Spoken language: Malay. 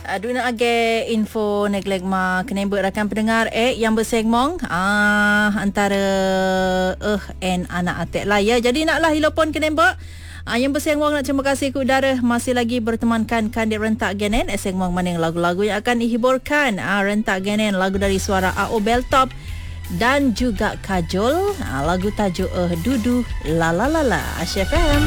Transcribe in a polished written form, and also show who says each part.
Speaker 1: Duna age info neglek ma kenembut rakan pendengar yang bersengmong antara and anak atek lah ya. Jadi naklah hilopon kenembut yang bersengmong nak terima kasih ke udara masih lagi bertemankan kandik rentak genen sengmong maning lagu-lagu yang akan dihiburkan rentak genen lagu dari suara AO Beltop dan juga Kajol lagu tajuk Dudu La La La La Asyik FM.